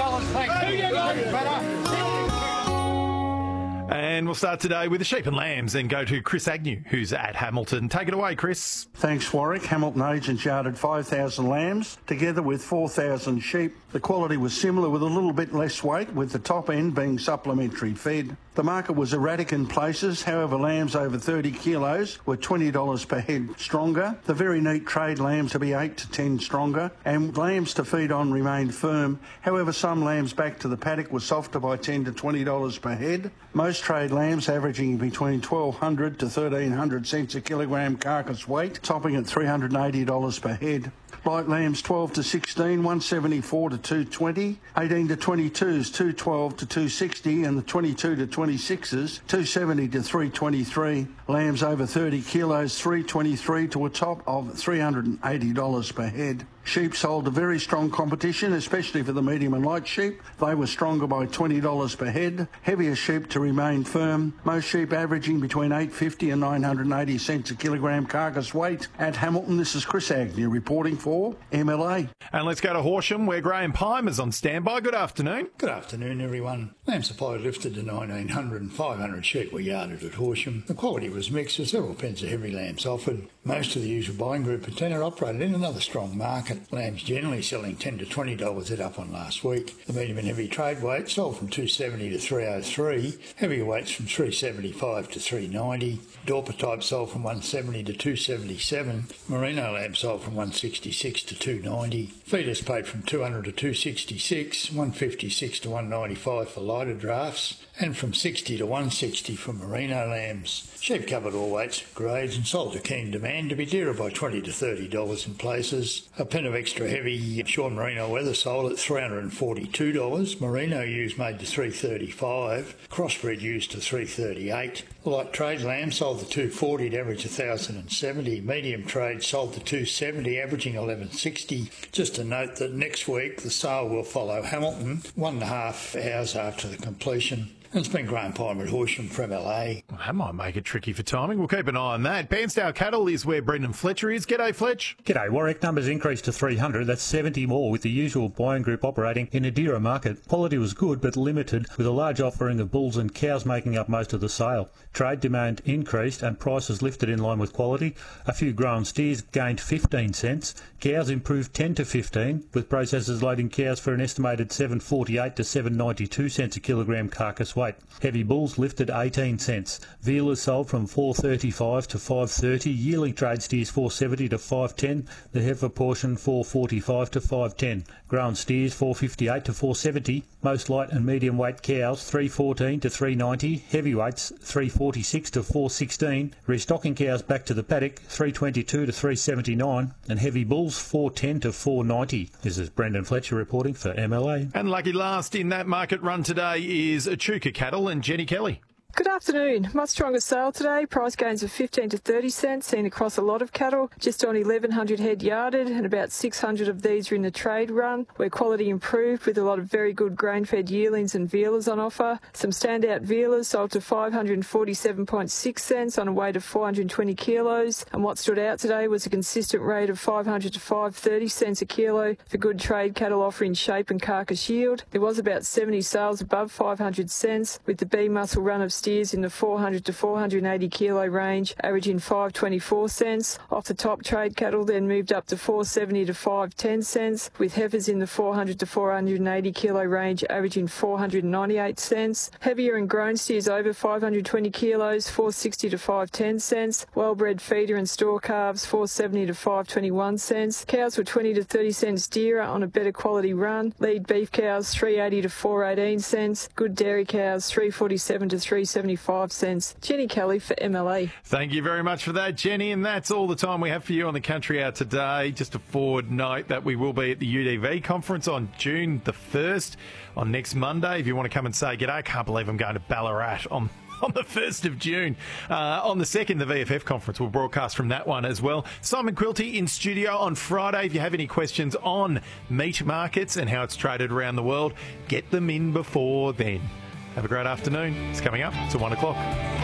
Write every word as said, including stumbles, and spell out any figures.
fellas. Thanks. And we'll start today with the sheep and lambs and go to Chris Agnew, who's at Hamilton. Take it away, Chris. Thanks, Warwick. Hamilton agents yarded five thousand lambs, together with four thousand sheep. The quality was similar with a little bit less weight, with the top end being supplementary fed. The market was erratic in places, however lambs over thirty kilos were twenty dollars per head stronger. The very neat trade lambs to be eight to ten stronger, and lambs to feed on remained firm. However, some lambs back to the paddock were softer by ten to twenty dollars per head. Most trade lambs averaging between twelve hundred to thirteen hundred cents a kilogram carcass weight, topping at three hundred eighty dollars per head. Light lambs twelve to sixteen, one seventy-four to two twenty. eighteen to twenty-twos, two twelve to two sixty, and the twenty-two to twenty-sixes, two seventy to three twenty-three. Lambs over thirty kilos, three twenty-three to a top of three hundred eighty dollars per head. Sheep sold to very strong competition, especially for the medium and light sheep. They were stronger by twenty dollars per head. Heavier sheep to remain firm. Most sheep averaging between eight fifty and nine hundred eighty cents a kilogram carcass weight. At Hamilton, this is Chris Agnew reporting for M L A. And let's go to Horsham, where Graham Pimer's on standby. Good afternoon. Good afternoon, everyone. Lamb supply lifted to nineteen hundred and five hundred sheep were yarded at Horsham. The quality was mixed with several pens of heavy lambs offered. Most of the usual buying group of ten are operated in another strong market. Lambs generally selling ten to twenty dollars head up on last week. The medium and heavy trade weight sold from two seventy to three oh three. Heavier weights from three seventy-five to three ninety. Dorper type sold from one seventy to two seventy-seven. Merino lamb sold from one sixty-six to two ninety. Feeders paid from two hundred to two sixty-six, one fifty-six to one ninety-five for lighter drafts, and from sixty to one sixty for merino lambs. Sheep covered all weights, grades, and sold to keen demand to be dearer by twenty to thirty dollars in places. A pen of extra heavy shorn merino weather sold at three hundred forty-two dollars. Merino ewes made to three thirty-five. Crossbred ewes to three thirty-eight. Light trade lamb sold to two forty to average one thousand seventy. Medium trade sold to two seventy, averaging eleven sixty. Just to note that next week the sale will follow Hamilton, one and a half hours after the completion. It's been Graham Pimer at Horsham for M L A. Well, that might make it tricky for timing. We'll keep an eye on that. Bairnsdale Cattle is where Brendan Fletcher is. G'day, Fletch. G'day, Warwick. Numbers increased to three hundred. That's seventy more, with the usual buying group operating in a dearer market. Quality was good but limited, with a large offering of bulls and cows making up most of the sale. Trade demand increased and prices lifted in line with quality. A few grown steers gained fifteen cents. Cows improved ten to fifteen, with processors loading cows for an estimated seven forty-eight to seven ninety-two cents a kilogram carcass weight. Heavy bulls lifted eighteen cents. Vealers sold from four thirty-five to five thirty. Yearling trade steers four seventy to five ten. The heifer portion four forty-five to five ten. Grown steers four fifty-eight to four seventy. Most light and medium weight cows three fourteen to three ninety. Heavyweights three forty-six to four sixteen. Restocking cows back to the paddock three twenty-two to three seventy-nine. And heavy bulls four ten to four ninety. This is Brendan Fletcher reporting for M L A. And lucky last in that market run today is Echuca Cattle and Jenny Kelly. Good afternoon. Much stronger sale today. Price gains of fifteen to thirty cents seen across a lot of cattle. Just on eleven hundred head yarded, and about six hundred of these are in the trade run, where quality improved with a lot of very good grain-fed yearlings and vealers on offer. Some standout vealers sold to five hundred forty-seven point six cents on a weight of four hundred twenty kilos. And what stood out today was a consistent rate of five hundred to five thirty cents a kilo for good trade cattle offering shape and carcass yield. There was about seventy sales above five hundred cents, with the B muscle run of steers in the four hundred to four hundred eighty kilo range, averaging five twenty-four cents. Off the top, trade cattle then moved up to four seventy to five ten cents, with heifers in the four hundred to four hundred eighty kilo range, averaging four hundred ninety-eight cents. Heavier and grown steers over five hundred twenty kilos, four sixty to five ten cents. Well-bred feeder and store calves, four seventy to five twenty-one cents. Cows were twenty to thirty cents dearer on a better quality run. Lead beef cows, three eighty to four eighteen cents. Good dairy cows, three forty-seven to three seventy-five cents. Jenny Kelly for M L A. Thank you very much for that, Jenny. And that's all the time we have for you on the Country Hour today. Just a forward note that we will be at the U D V conference on June the first, on next Monday. If you want to come and say, g'day, I can't believe I'm going to Ballarat on on the first of June. Uh, on the second, the V F F conference will broadcast from that one as well. Simon Quilty in studio on Friday. If you have any questions on meat markets and how it's traded around the world, get them in before then. Have a great afternoon. It's coming up. It's at one o'clock.